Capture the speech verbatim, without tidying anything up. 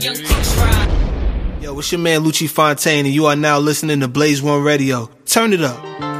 young crooks ride. Yo, it's your man Lucci Fontaine, and you are now listening to Blaze One Radio. Turn it up.